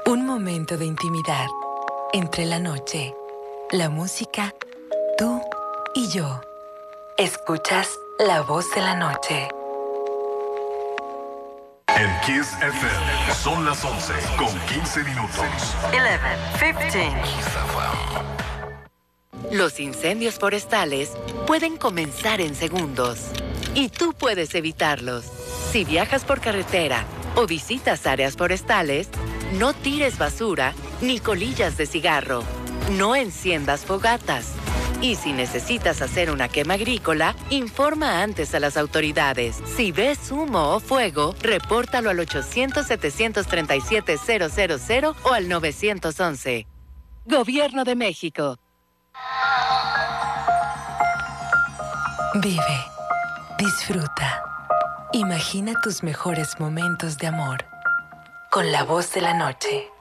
Un momento de intimidad entre la noche, la música, tú y yo. Escuchas La Voz de la Noche. En Kiss FM son las 11 con 15 minutos. 11:15. Los incendios forestales pueden comenzar en segundos y tú puedes evitarlos. Si viajas por carretera o visitas áreas forestales, no tires basura ni colillas de cigarro. No enciendas fogatas. Y si necesitas hacer una quema agrícola, informa antes a las autoridades. Si ves humo o fuego, repórtalo al 800-737-000 o al 911. Gobierno de México. Vive, disfruta, imagina tus mejores momentos de amor con La Voz de la Noche.